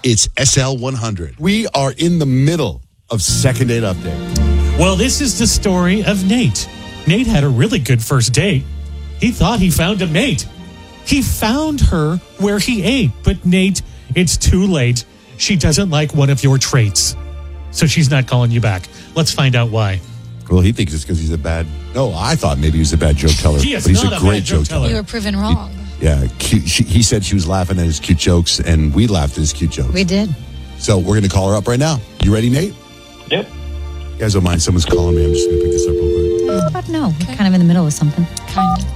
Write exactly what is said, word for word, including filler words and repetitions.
It's S L one hundred. We are in the middle of Second Date Update. Well, this is the story of Nate. Nate had a really good first date. He thought he found a mate. He found her where he ate. But Nate, it's too late. She doesn't like one of your traits. So she's not calling you back. Let's find out why. Well, he thinks it's because he's a bad... No, I thought maybe he was a bad joke teller. He is but he's not a a great bad joke joke teller. You were proven wrong. He, yeah, cute, she, he said she was laughing at his cute jokes, and we laughed at his cute jokes. We did. So we're going to call her up right now. You ready, Nate? Yep. You guys don't mind someone's calling me. I'm just going to pick this up real quick. How about no? We're kind of in the middle of something. Kind of.